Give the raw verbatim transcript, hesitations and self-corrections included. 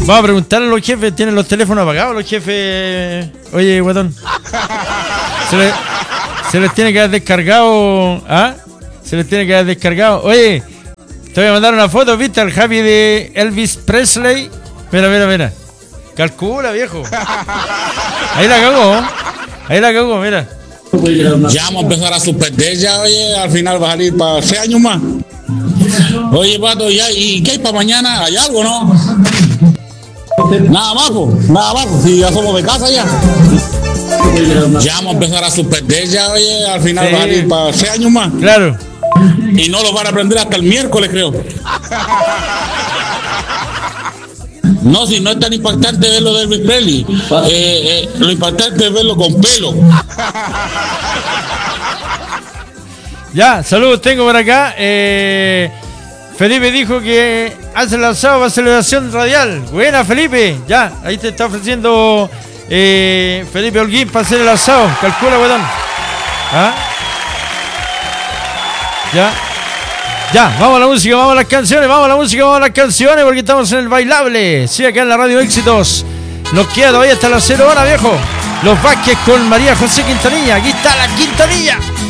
Vamos a preguntarle a los jefes, ¿tienen los teléfonos apagados los jefes? Oye, guatón. Se, le, se les tiene que haber descargado. ¿Ah? Se les tiene que haber descargado. Oye, te voy a mandar una foto, ¿viste? Al Happy de Elvis Presley. Mira, mira, mira. Calcula, viejo. Ahí la cagó. Ahí la cagó, mira. Ya vamos a empezar a suspender ya, oye, al final va a salir para seis años más. Oye, Pato, ¿ya? ¿Y qué hay para mañana? ¿Hay algo, no? Nada más, pues, nada más, pues, si ya somos de casa ya. Ya vamos a empezar a suspender ya, oye, al final sí. Va a salir para seis años más. Claro. Y no lo van a aprender hasta el miércoles, creo. No, si no es tan impactante verlo de Elvis Presley, eh, eh, lo impactante es verlo con pelo. Ya, saludos tengo por acá. Eh, Felipe dijo que hace el lanzado para celebración radial. Buena, Felipe. Ya, ahí te está ofreciendo eh, Felipe Holguín para hacer el lanzado. Calcula, weón. ¿Ah? Ya. Ya, vamos a la música, vamos a las canciones, vamos a la música, vamos a las canciones, porque estamos en el bailable. Sí, acá en la Radio Éxitos. Nos queda todavía hasta las cero horas, viejo. Los Vázquez con María José Quintanilla. Aquí está la Quintanilla.